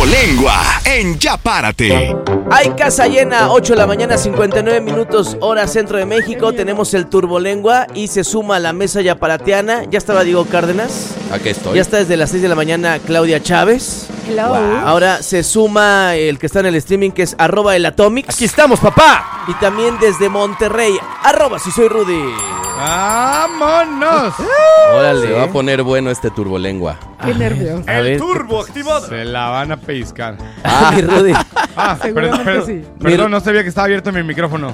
Turbolengua en Ya Párate. Hay casa llena, 8 de la mañana, 59 minutos, hora centro de México. Tenemos el Turbolengua y se suma a la mesa yaparateana. Ya estaba Diego Cárdenas. Aquí estoy. Ya está desde las 6 de la mañana Claudia Chávez. Hello. Wow. Ahora se suma el que está en el streaming, que es @elatomics. Aquí estamos, papá. Y también desde Monterrey, @si soy Rudy. ¡Vámonos! Órale. Se va a poner bueno este Turbolengua. Qué nervios. A ver, turbo activado. Se la van a pellizcar. Ay, Rudy. Seguramente sí. Perdón, no sabía que estaba abierto mi micrófono.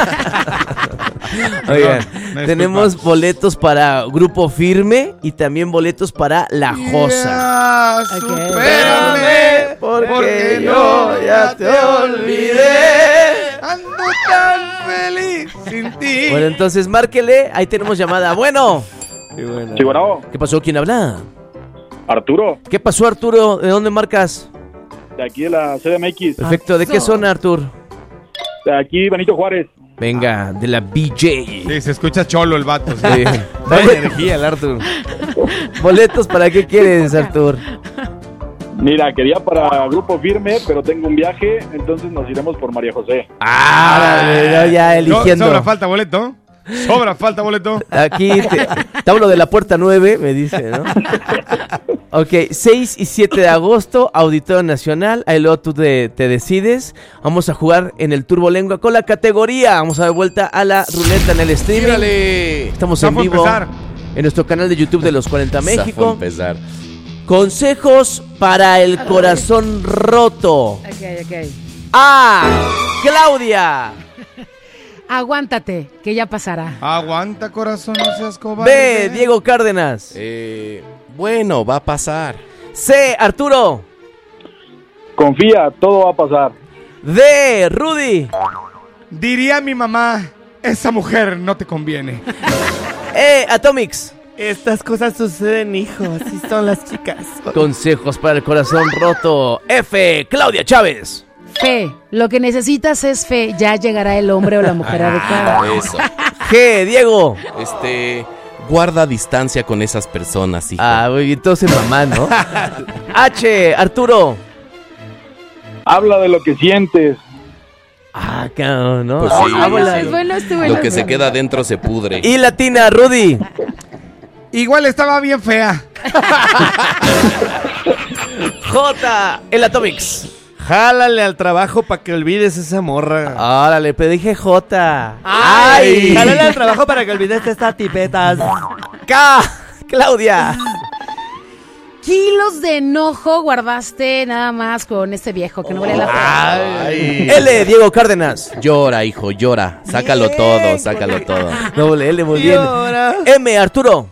Oigan, Disculpa. tenemos boletos para Grupo Firme y también boletos para La Josa. Ya, supérame, porque yo ya te olvidé. Ando tan feliz sin ti. Bueno, entonces márquele, ahí tenemos llamada. Bueno. Sí, bueno, ¿Qué pasó? ¿Quién habla? Arturo, ¿Qué pasó, Arturo? ¿De dónde marcas? de aquí de la CDMX, Perfecto, ¿de qué zona, Arturo? de aquí Benito Juárez. Venga, de la BJ. Sí, se escucha cholo el vato. Sí. Sí. Da energía el Artur. ¿Boletos para qué quieres, Artur? Mira, quería para Grupo Firme, pero tengo un viaje, entonces nos iremos por María José. Órale, ya eligiendo. Sobra falta boleto. Sobra falta boleto. Aquí te hablo de la puerta 9, me dice, ¿no? Ok, 6 y 7 de agosto, Auditorio Nacional. Ahí luego tú te decides. Vamos a jugar en el Turbolengua con la categoría. Vamos a dar vuelta a la ruleta en el streaming. ¡Tírale! Estamos Ya en fue vivo empezar. en nuestro canal de YouTube de Los 40 Zafo México. empezar. Consejos para el corazón roto. Ok. A. Claudia. Aguántate, que ya pasará. Aguanta, corazón, no seas cobarde. B. Diego Cárdenas. Bueno, va a pasar. C. Arturo. Confía, todo va a pasar. D. Rudy. Diría mi mamá, esa mujer no te conviene. E. Atomics. Estas cosas suceden, hijo. Así son las chicas. Consejos para el corazón roto. F. Claudia Chávez. Fe, lo que necesitas es fe. Ya llegará el hombre o la mujer adecuada. Eso. G. Diego. Guarda distancia con esas personas, hijo. Ah, muy bien, todos en mamá, ¿no? H. Arturo. Habla de lo que sientes. Ah, cabrón, ¿no? Pues sí. Es bueno, estuvo Lo que se queda adentro se pudre. Y latina, Rudy. Igual estaba bien fea. J. El Atomics. Jálale al trabajo para que olvides esa morra. Órale, pero dije J. ¡Ay! Jálale al trabajo para que olvides estas tipetas. K. Claudia. Kilos de enojo guardaste nada más con este viejo que no vale la pena. L. Diego Cárdenas. Llora, hijo, llora. Sácalo todo, sácalo todo. Doble L, muy bien. Llora. M. Arturo.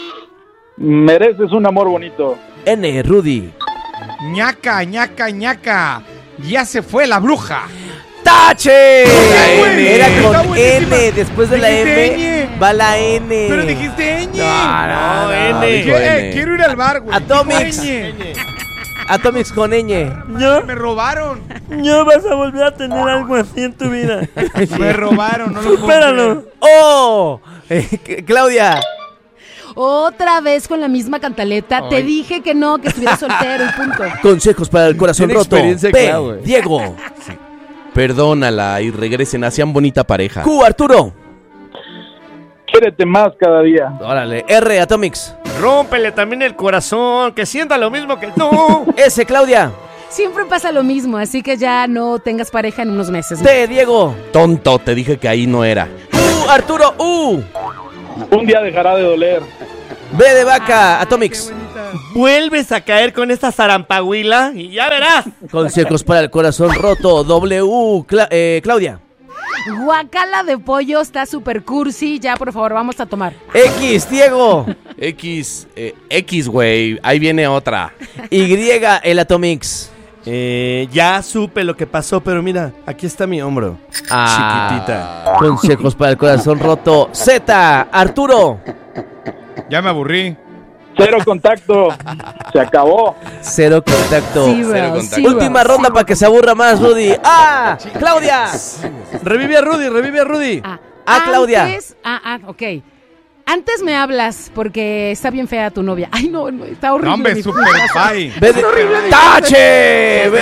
Mereces un amor bonito. N. Rudy. Ñaca, ñaca, ñaca. Ya se fue la bruja. ¡Tache! Güey, Era está con buenísima. N. Después de la Dijiste M va la N. Pero dijiste ñ. No, N. dijo N. Quiero ir al bar, güey. Atomics. Dijo ñ. Atomics con Ñ. Me robaron. No vas a volver a tener algo así en tu vida. Me robaron, no lo puedo Supéralo. ¡Oh! Claudia. Otra vez con la misma cantaleta. Te dije que no, que estuvieras soltero y punto. Consejos para el corazón Tiene roto. experiencia, P. claro, güey. Diego. Perdónala y regresen. Hacían bonita pareja. Q. Arturo. Quiérete más cada día. Órale. R. Atomics. Rómpele también el corazón, que sienta lo mismo que tú. S. Claudia. Siempre pasa lo mismo, así que ya no tengas pareja en unos meses. D. Diego. Tonto, te dije que ahí no era. U. Arturo. U. Un día dejará de doler. B de vaca. Atomics. Vuelves a caer con esta zarampahuila y ya verás. Consejos para el corazón roto. W. Claudia. Guacala de pollo está super cursi. Ya, por favor, vamos a tomar. X. Diego. X, güey. Ahí viene otra. Y. El Atomics. Ya supe lo que pasó, pero mira, aquí está mi hombro. Chiquitita. Consejos para el corazón roto. Z. Arturo. Ya me aburrí. Cero contacto. Se acabó. Cero contacto. Sí, bro, Cero contacto. sí, Última bro. ronda para que se aburra más, Rudy. ¡Ah! ¡Claudia! Revive a Rudy. Claudia. Ok. Antes me hablas porque está bien fea tu novia. Ay, no, está horrible. No, hombre, mi super puta. bye. ¡Tache!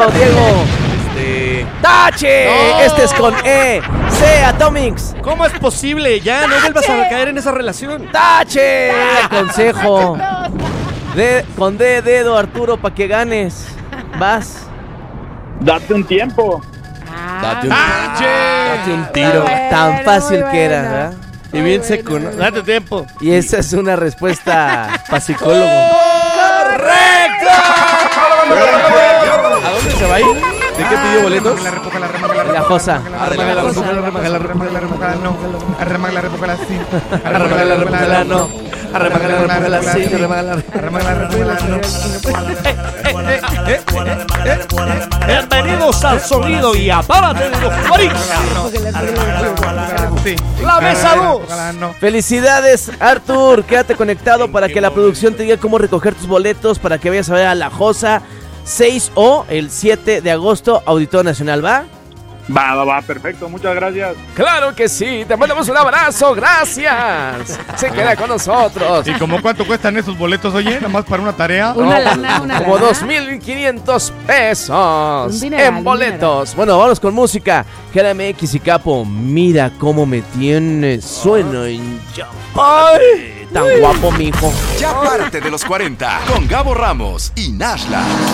Diego. ¡Tache! No. Este es con E. C, Atomics. ¿Cómo es posible? Ya no vuelvas a caer en esa relación. ¡Tache! Consejo. Con D, dedo, Arturo, para que ganes. Vas. Date un tiempo. Date un Tiro. Tan fácil que era, ¿verdad? Y bien seco, ¿no? Date tiempo. Y esa es una respuesta Pa' psicólogo. ¡correcto! ¿A dónde se va a ir? ¿De qué pidió boletos? La Josa. Bienvenidos al sonido y apárate de los 40. La mesa 2. Felicidades, Artur. Quédate conectado para que la producción te diga cómo recoger tus boletos para que vayas a ver a La Josa 6 o el 7 de agosto, Auditorio Nacional, ¿va? Va, perfecto, muchas gracias. Claro que sí, te mandamos un abrazo, gracias. Se queda con nosotros. ¿Y como cuánto cuestan esos boletos, oye? Nada más para una tarea. Una lana. Como 2,500 pesos Un dineral, en boletos. Bueno, vamos con música. GMX y Capo, mira cómo me tiene. Sueno en ya. ¡Ay! Tan guapo, mijo. Ya párate de los 40 con Gabo Ramos y Nashla.